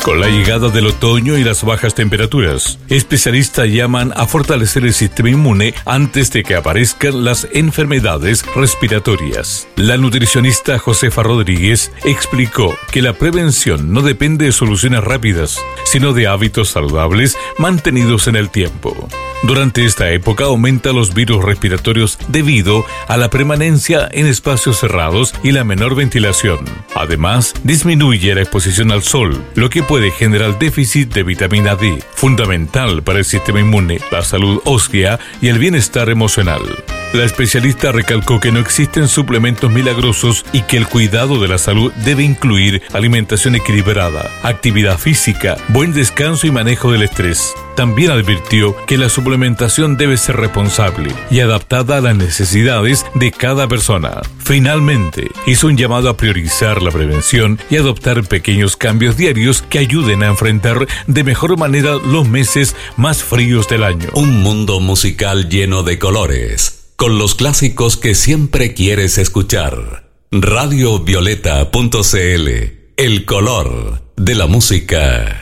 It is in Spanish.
Con la llegada del otoño y las bajas temperaturas, especialistas llaman a fortalecer el sistema inmune antes de que aparezcan las enfermedades respiratorias. La nutricionista Josefa Rodríguez explicó que la prevención no depende de soluciones rápidas, sino de hábitos saludables mantenidos en el tiempo. Durante esta época aumentan los virus respiratorios debido a la permanencia en espacios cerrados y la menor ventilación. Además, disminuye la exposición al sol, lo que puede generar déficit de vitamina D, fundamental para el sistema inmune, la salud ósea y el bienestar emocional. La especialista recalcó que no existen suplementos milagrosos y que el cuidado de la salud debe incluir alimentación equilibrada, actividad física, buen descanso y manejo del estrés. También advirtió que la suplementación debe ser responsable y adaptada a las necesidades de cada persona. Finalmente, hizo un llamado a priorizar la prevención y adoptar pequeños cambios diarios que ayuden a enfrentar de mejor manera los meses más fríos del año. Un mundo musical lleno de colores, con los clásicos que siempre quieres escuchar. Radiovioleta.cl, el color de la música.